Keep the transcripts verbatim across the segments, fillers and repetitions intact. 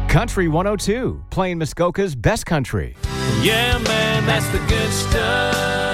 Country one oh two, playing Muskoka's best country. Yeah, man, that's the good stuff.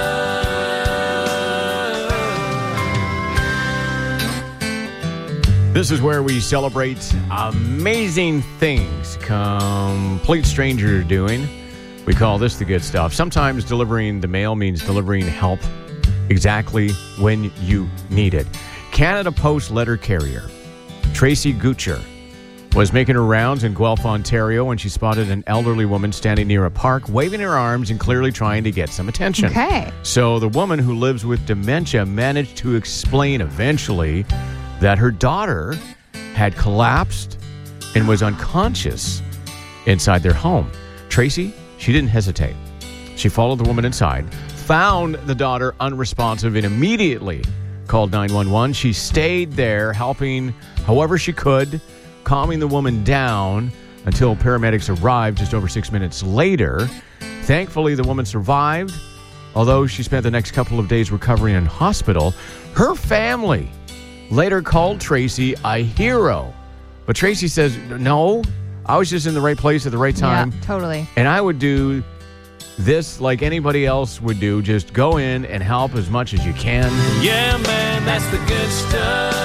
This is where we celebrate amazing things complete strangers are doing. We call this the good stuff. Sometimes delivering the mail means delivering help exactly when you need it. Canada Post letter carrier Tracy Gucher was making her rounds in Guelph, Ontario, when she spotted an elderly woman standing near a park, waving her arms and clearly trying to get some attention. Okay. So the woman who lives with dementia managed to explain eventually that her daughter had collapsed and was unconscious inside their home. Tracy, she didn't hesitate. She followed the woman inside, found the daughter unresponsive, and immediately called nine one one. She stayed there, helping however she could, calming the woman down until paramedics arrived just over six minutes later. Thankfully, the woman survived, although she spent the next couple of days recovering in hospital. Her family later called Tracy a hero. But Tracy says, no, I was just in the right place at the right time. Yeah, totally. And I would do this like anybody else would do. Just go in and help as much as you can. Yeah, man, that's the good stuff.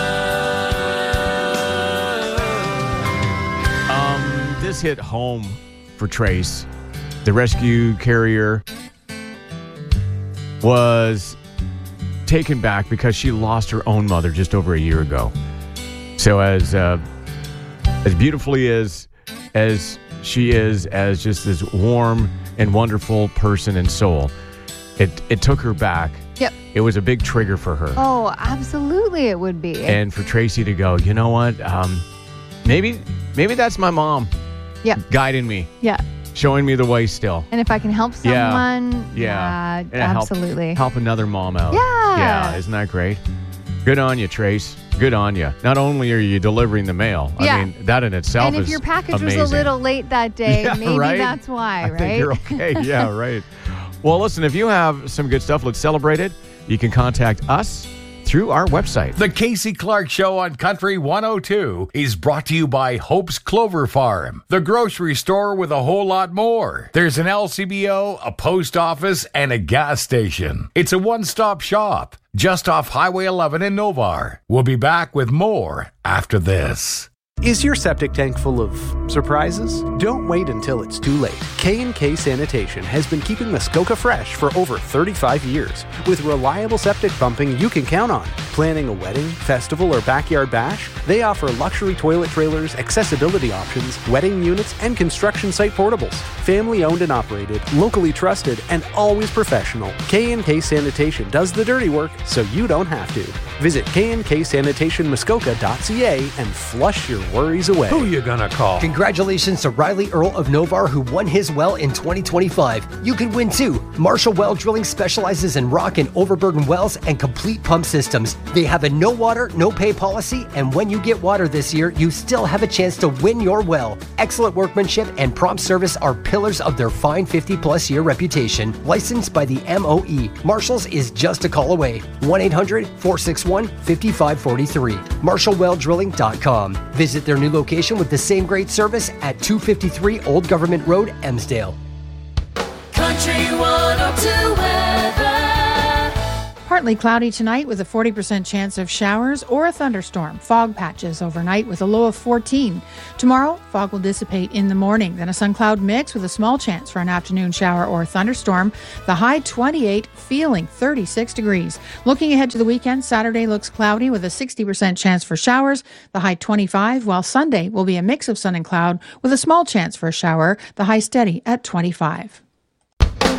Um, this hit home for Trace. The rescue carrier was taken back because she lost her own mother just over a year ago. So as uh, as beautifully as as she is, as just this warm and wonderful person and soul, it it took her back. Yep. It was a big trigger for her. Oh, absolutely it would be. And for Tracy to go, you know what? Um, maybe maybe that's my mom. Yeah. Guiding me. Yeah. Showing me the way still. And if I can help someone, Yeah. yeah, And help- absolutely. Help another mom out. Yeah. Yeah. Isn't that great? Good on you, Trace. Good on you. Not only are you delivering the mail, Yeah. I mean, that in itself is And if your package amazing. was a little late that day, Yeah, maybe right? that's why, I right? think you're okay. Yeah, right. Well, listen, if you have some good stuff, let's celebrate it. You can contact us through our website. The Casey Clark Show on Country one oh two is brought to you by Hope's Clover Farm, the grocery store with a whole lot more. There's an L C B O, a post office, and a gas station. It's a one-stop shop just off Highway eleven in Novar. We'll be back with more after this. Is your septic tank full of surprises? Don't wait until it's too late. K and K Sanitation has been keeping Muskoka fresh for over thirty-five years. With reliable septic pumping you can count on. Planning a wedding, festival, or backyard bash? They offer luxury toilet trailers, accessibility options, wedding units, and construction site portables. Family owned and operated, locally trusted, and always professional. K and K Sanitation does the dirty work so you don't have to. Visit k and k sanitation muskoka dot c a and flush your worries away. Who you gonna call? Congratulations to Riley Earl of Novar, who won his well in twenty twenty-five. You could win too. Marshall Well Drilling specializes in rock and overburden wells and complete pump systems. They have a no water, no pay policy, and when you get water this year, you still have a chance to win your well. Excellent workmanship and prompt service are pillars of their fine fifty plus year reputation. Licensed by the M O E, Marshall's is just a call away. one eight hundred, four six one, five five four three. marshall well drilling dot com. Visit their new location with the same great service at two fifty-three Old Government Road, Emsdale. Country one oh two weather. Partly cloudy tonight with a forty percent chance of showers or a thunderstorm. Fog patches overnight with a low of fourteen. Tomorrow, fog will dissipate in the morning. Then a sun cloud mix with a small chance for an afternoon shower or thunderstorm. The high twenty-eight, feeling thirty-six degrees. Looking ahead to the weekend, Saturday looks cloudy with a sixty percent chance for showers. The high twenty-five, while Sunday will be a mix of sun and cloud with a small chance for a shower. The high steady at twenty-five.